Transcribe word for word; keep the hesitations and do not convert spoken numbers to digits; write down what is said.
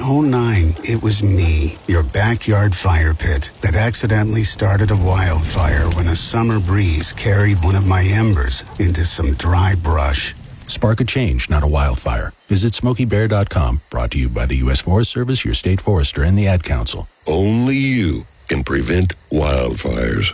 oh nine, it was me, your backyard fire pit, that accidentally started a wildfire when a summer breeze carried one of my embers into some dry brush. Spark a change, not a wildfire. Visit Smokey Bear dot com, brought to you by the U S Forest Service, your state forester, and the Ad Council. Only you can prevent wildfires.